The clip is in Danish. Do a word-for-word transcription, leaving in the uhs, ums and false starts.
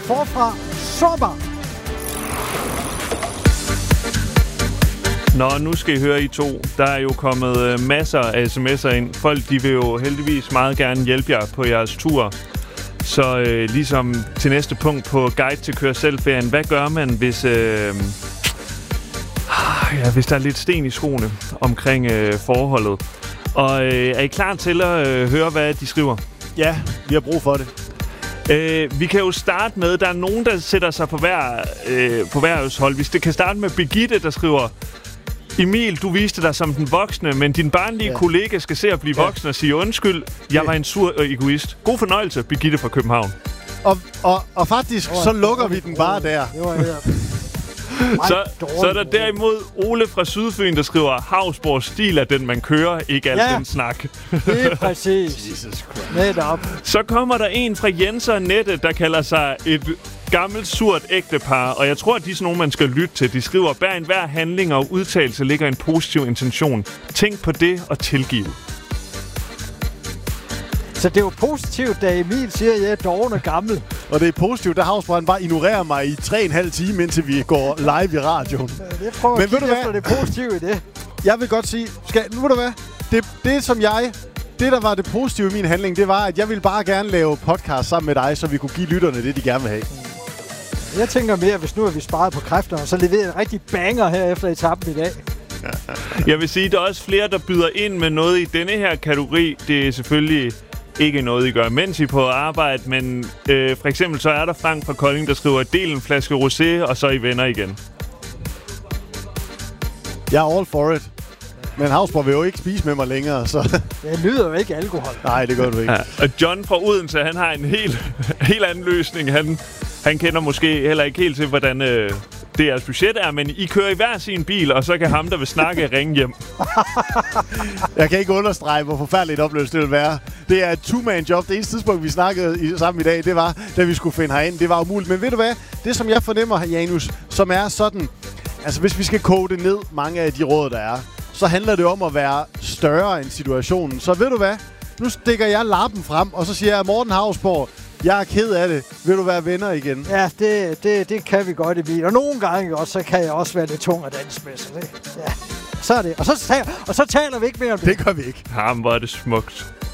forfra sommer. Nå, nu skal I høre I to. Der er jo kommet øh, masser af sms'er ind. Folk, de vil jo heldigvis meget gerne hjælpe jer på jeres tur. Så øh, ligesom til næste punkt på Guide til Kør-selv-ferien. Hvad gør man, hvis, øh, ja, hvis der er lidt sten i skoene omkring øh, forholdet? Og øh, er I klar til at øh, høre, hvad de skriver? Ja, vi har brug for det. Øh, vi kan jo starte med, der er nogen, der sætter sig på hver, øh, på hver hold. Hvis det kan starte med Birgitte, der skriver: Emil, du viste dig som den voksne, men din barnlige ja. kollega skal se at blive ja. voksen og sige undskyld. Jeg var en sur egoist. God fornøjelse, Birgitte fra København. Og, og, og faktisk, så lukker vi den bare der. Det var her. Så, så er der derimod Ole fra Sydfyn, der skriver: Havsborg stil er den, man kører, ikke alt ja. den snak. Det er præcis. Netop. Så kommer der en fra Jens og Nette, der kalder sig et gammelt, surt ægtepar, og jeg tror, at de er sådan nogle, man skal lytte til. De skriver: bær enhver handling og udtalelse ligger en positiv intention. Tænk på det og tilgive. Så det er jo positivt, da Emil siger, at jeg er doven og gammel. Og det er positivt, da Havsbrand bare ignorerer mig i tre og en halv time, indtil vi går live i radioen. Jeg prøver Men at kigge efter det positive i det. Jeg vil godt sige, skal, nu ved du hvad, det, det som jeg, det der var det positive i min handling, det var, at jeg ville bare gerne lave podcast sammen med dig, så vi kunne give lytterne det, de gerne vil have. Jeg tænker mere, hvis nu er vi sparet på kræfterne, så leverer en rigtig banger her efter etappen i dag. Jeg vil sige, at der er også flere, der byder ind med noget i denne her kategori. Det er selvfølgelig ikke noget, I gør, mens I er på arbejde, men øh, for eksempel så er der Frank fra Kolding, der skriver: del en flaske rosé, og så er I venner igen. Jeg er all for it. Men Havsborg vil jo ikke spise med mig længere, så... Jeg nyder jo ikke alkohol. Nej, det gør du ikke. Ja. Og John fra Odense, han har en helt, helt anden løsning. Han, han kender måske heller ikke helt til, hvordan øh, det jeres budget er, men I kører i hver sin bil, og så kan ham, der vil snakke, ringe hjem. Jeg kan ikke understrege, hvor forfærdeligt oplevelse det vil være. Det er et two-man-job. Det eneste tidspunkt, vi snakkede i, sammen i dag, det var, da vi skulle finde herind. Det var umuligt. Men ved du hvad? Det, som jeg fornemmer, Janus, som er sådan... Altså, hvis vi skal koge det ned, mange af de råd, der er, så handler det om at være større end situationen. Så ved du hvad? Nu stikker jeg lappen frem, og så siger jeg: Morten Havsborg, jeg er ked af det. Vil du være venner igen? Ja, det, det, det kan vi godt, Emil. Og nogle gange også, så kan jeg også være lidt tung at danse med. Så, ja. Så er det. Og så, taler, og så taler vi ikke mere om det. Det gør vi ikke. Ham, hvor er det smukt.